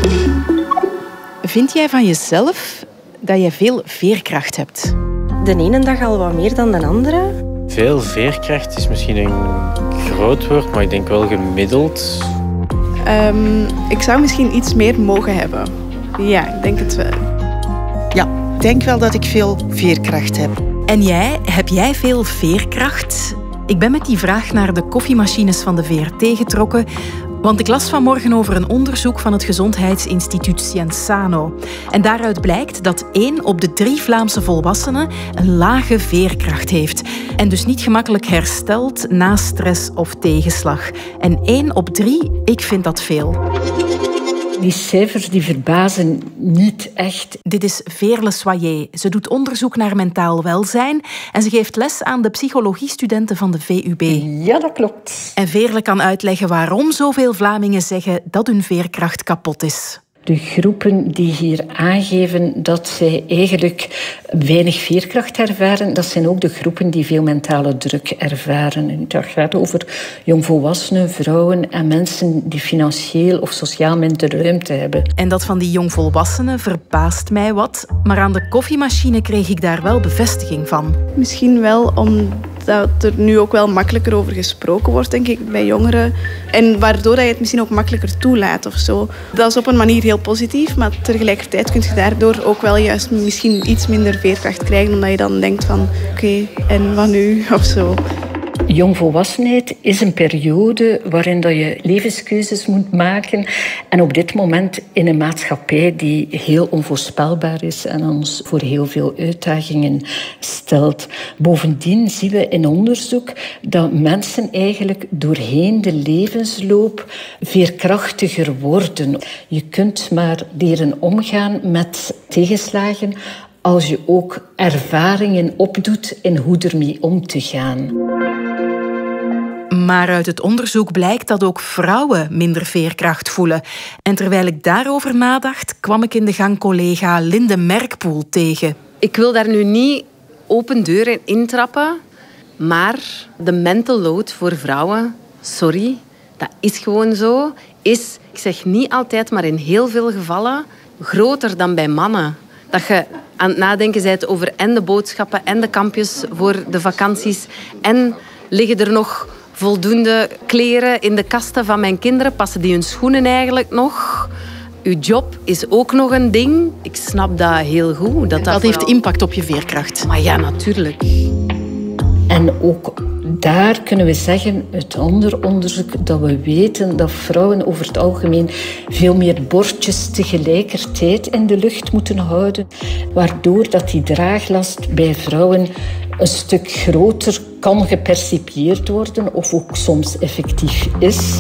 Vind jij van jezelf dat je veel veerkracht hebt? De ene dag al wat meer dan de andere. Veel veerkracht is misschien een groot woord, maar ik denk wel gemiddeld. Ik zou misschien iets meer mogen hebben. Ja, ik denk het wel. Ja, ik denk wel dat ik veel veerkracht heb. En jij, heb jij veel veerkracht? Ik ben met die vraag naar de koffiemachines van de VRT getrokken, want ik las vanmorgen over een onderzoek van het gezondheidsinstituut Cienzano. En daaruit blijkt dat 1 op de 3 Vlaamse volwassenen een lage veerkracht heeft. En dus niet gemakkelijk herstelt na stress of tegenslag. En 1 op 3, ik vind dat veel. Die cijfers die verbazen niet echt. Dit is Veerle Soyer. Ze doet onderzoek naar mentaal welzijn en ze geeft les aan de psychologiestudenten van de VUB. Ja, dat klopt. En Veerle kan uitleggen waarom zoveel Vlamingen zeggen dat hun veerkracht kapot is. De groepen die hier aangeven dat zij eigenlijk weinig veerkracht ervaren, dat zijn ook de groepen die veel mentale druk ervaren. En dat gaat over jongvolwassenen, vrouwen en mensen die financieel of sociaal minder ruimte hebben. En dat van die jongvolwassenen verbaast mij wat, maar aan de koffiemachine kreeg ik daar wel bevestiging van. Misschien wel omdat er nu ook wel makkelijker over gesproken wordt, denk ik, bij jongeren. En waardoor je het misschien ook makkelijker toelaat of zo. Dat is op een manier heel positief, maar tegelijkertijd kun je daardoor ook wel juist misschien iets minder veerkracht krijgen, omdat je dan denkt van oké, en wat nu? Of zo. Jongvolwassenheid is een periode waarin dat je levenskeuzes moet maken. En op dit moment in een maatschappij die heel onvoorspelbaar is en ons voor heel veel uitdagingen stelt. Bovendien zien we in onderzoek dat mensen eigenlijk doorheen de levensloop veerkrachtiger worden. Je kunt maar leren omgaan met tegenslagen als je ook ervaringen opdoet in hoe ermee om te gaan. Maar uit het onderzoek blijkt dat ook vrouwen minder veerkracht voelen. En terwijl ik daarover nadacht, kwam ik in de gang collega Linde Merkpoel tegen. Ik wil daar nu niet open deuren intrappen, maar de mental load voor vrouwen, sorry, dat is gewoon zo, is, ik zeg niet altijd, maar in heel veel gevallen, groter dan bij mannen. Dat je aan het nadenken bent over en de boodschappen en de kampjes voor de vakanties en liggen er nog voldoende kleren in de kasten van mijn kinderen? Passen die hun schoenen eigenlijk nog? Uw job is ook nog een ding. Ik snap dat heel goed. Dat heeft impact op je veerkracht. Maar ja, natuurlijk. En ook daar kunnen we zeggen, uit ander onderzoek, dat we weten dat vrouwen over het algemeen veel meer bordjes tegelijkertijd in de lucht moeten houden, waardoor dat die draaglast bij vrouwen een stuk groter kan gepercipieerd worden of ook soms effectief is.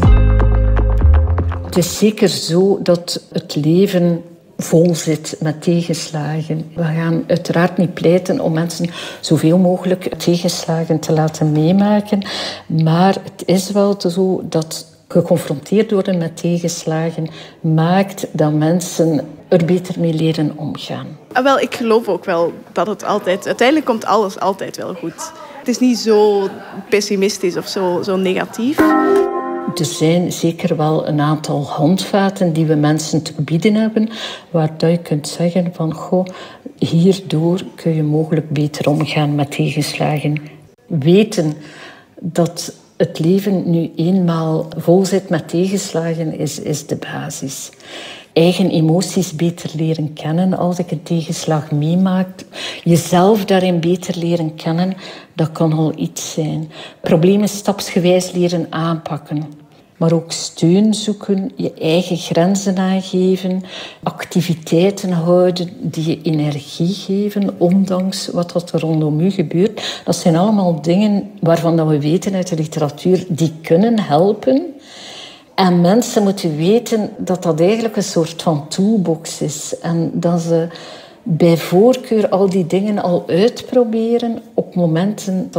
Het is zeker zo dat het leven vol zit met tegenslagen. We gaan uiteraard niet pleiten om mensen zoveel mogelijk tegenslagen te laten meemaken. Maar het is wel zo dat geconfronteerd worden met tegenslagen maakt dat mensen er beter mee leren omgaan. Wel, ik geloof ook wel dat het altijd... Uiteindelijk komt alles altijd wel goed. Het is niet zo pessimistisch of zo negatief. Er zijn zeker wel een aantal handvaten die we mensen te bieden hebben, waar je kunt zeggen van, goh, hierdoor kun je mogelijk beter omgaan met tegenslagen. Weten dat het leven nu eenmaal vol zit met tegenslagen is de basis. Eigen emoties beter leren kennen als ik een tegenslag meemaak. Jezelf daarin beter leren kennen, dat kan al iets zijn. Problemen stapsgewijs leren aanpakken. Maar ook steun zoeken, je eigen grenzen aangeven, activiteiten houden die je energie geven, ondanks wat er rondom u gebeurt. Dat zijn allemaal dingen waarvan we weten uit de literatuur, die kunnen helpen. En mensen moeten weten dat dat eigenlijk een soort van toolbox is. En dat ze bij voorkeur al die dingen al uitproberen op momenten